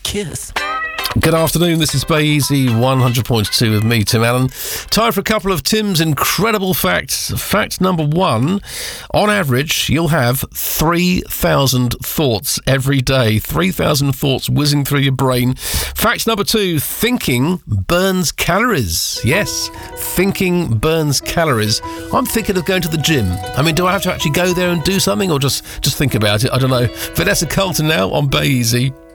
Cheers. Good afternoon, this is Bay Easy 100.2 with me, Tim Allen. Time for a couple of Tim's incredible facts. Fact number one, on average, you'll have 3,000 thoughts every day. 3,000 thoughts whizzing through your brain. Fact number two, thinking burns calories. Yes, thinking burns calories. I'm thinking of going to the gym. I mean, do I have to actually go there and do something or just think about it? I don't know. Vanessa Carlton now on Bay Easy.